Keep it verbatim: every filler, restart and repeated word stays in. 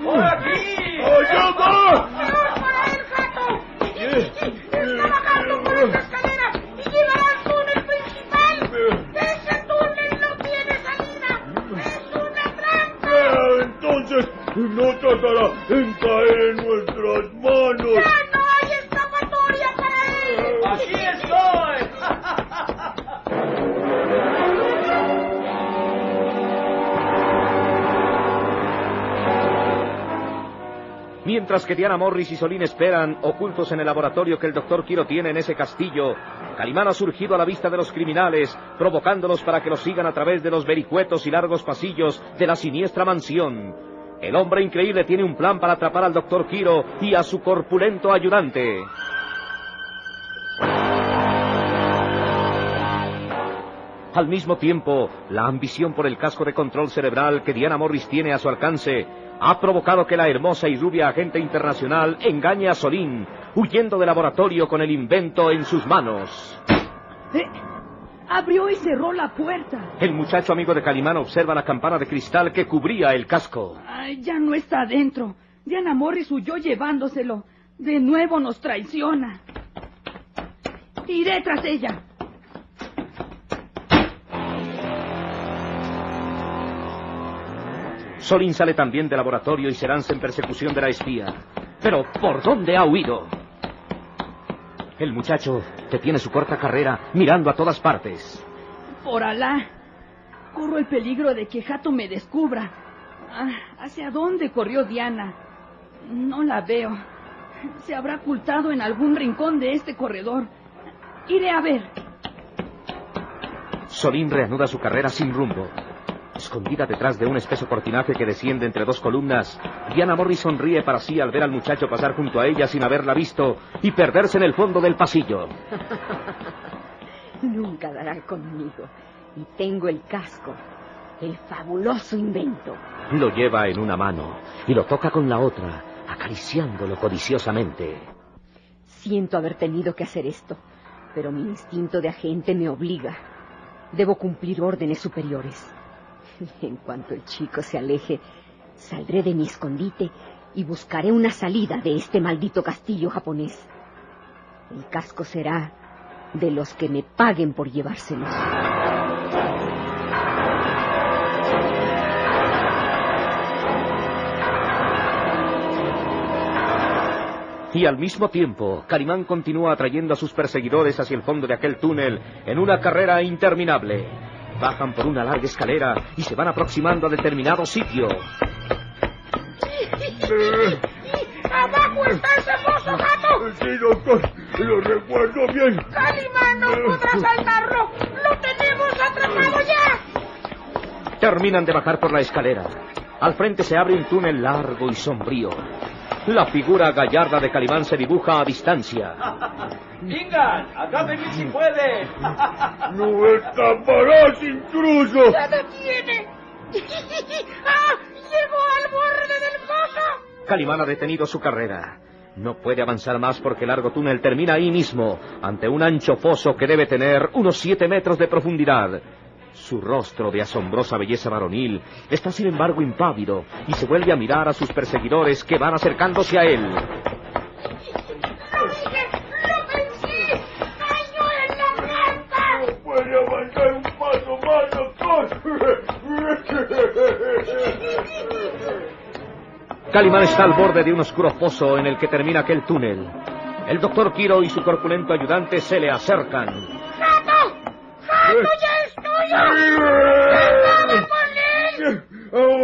¡Por aquí! ¡Allá va! ¡Vamos para el gato! ¡Está bajando por esta escalera y llegará al túnel principal! ¡Ese túnel no tiene salida! ¡Es una trampa! Entonces no tardará en caer en nuestras manos. ¡Ya no hay escapatoria para él! ¡Aquí estoy! Mientras que Diana Morris y Solín esperan, ocultos en el laboratorio que el doctor Quiro tiene en ese castillo, Calimán ha surgido a la vista de los criminales, provocándolos para que los sigan a través de los vericuetos y largos pasillos de la siniestra mansión. El hombre increíble tiene un plan para atrapar al doctor Quiro y a su corpulento ayudante. Al mismo tiempo, la ambición por el casco de control cerebral que Diana Morris tiene a su alcance ha provocado que la hermosa y rubia agente internacional engañe a Solín, huyendo del laboratorio con el invento en sus manos. ¿Eh? Abrió y cerró la puerta. El muchacho amigo de Calimán observa la campana de cristal que cubría el casco. Ay, ya no está adentro. Diana Morris huyó llevándoselo. De nuevo nos traiciona. Iré tras ella. Solín sale también del laboratorio y se lanza en persecución de la espía. Pero, ¿por dónde ha huido? El muchacho detiene su corta carrera mirando a todas partes. Por Alá, corro el peligro de que Jato me descubra. Ah, ¿hacia dónde corrió Diana? No la veo. Se habrá ocultado en algún rincón de este corredor. Iré a ver. Solín reanuda su carrera sin rumbo. Escondida detrás de un espeso cortinaje que desciende entre dos columnas, Diana Morris sonríe para sí al ver al muchacho pasar junto a ella sin haberla visto y perderse en el fondo del pasillo. Nunca dará conmigo. Y tengo el casco, el fabuloso invento. Lo lleva en una mano y lo toca con la otra, acariciándolo codiciosamente. Siento haber tenido que hacer esto, pero mi instinto de agente me obliga. Debo cumplir órdenes superiores. En cuanto el chico se aleje, saldré de mi escondite y buscaré una salida de este maldito castillo japonés. El casco será de los que me paguen por llevárselos. Y al mismo tiempo, Calimán continúa atrayendo a sus perseguidores hacia el fondo de aquel túnel en una carrera interminable. Bajan por una larga escalera y se van aproximando a determinado sitio. ¡Abajo está ese pozo, Gato! Sí, doctor, lo recuerdo bien. ¡Calimán no podrá saltarlo! ¡Lo tenemos atrapado ya! Terminan de bajar por la escalera. Al frente se abre un túnel largo y sombrío. La figura gallarda de Calimán se dibuja a distancia. ¡Vengan! ¡Acá venid si pueden! ¡No escaparás, intruso! ¡Se detiene! ¡Ah! ¡Llegó al borde del pozo! Calimán ha detenido su carrera. No puede avanzar más porque el largo túnel termina ahí mismo, ante un ancho foso que debe tener unos siete metros de profundidad. Su rostro de asombrosa belleza varonil está sin embargo impávido y se vuelve a mirar a sus perseguidores que van acercándose a él. ¡Lo dije! ¡Lo vencí! ¡Cayó en la trampa! ¡No puede avanzar un paso más, doctor! Calimán está al borde de un oscuro foso en el que termina aquel túnel. El doctor Quiro y su corpulento ayudante se le acercan. ¡Gato! ¡Gato, ya es tuyo!